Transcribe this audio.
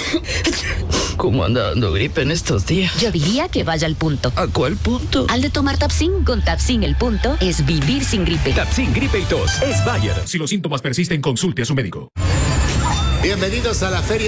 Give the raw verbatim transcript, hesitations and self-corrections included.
¿Cómo anda dando gripe en estos días? Yo diría que vaya al punto. ¿A cuál punto? Al de tomar Tapsin. Con Tapsin el punto es vivir sin gripe. Tapsin, gripe y tos. Es Bayer. Si los síntomas persisten, consulte a su médico. Bienvenidos a la Feria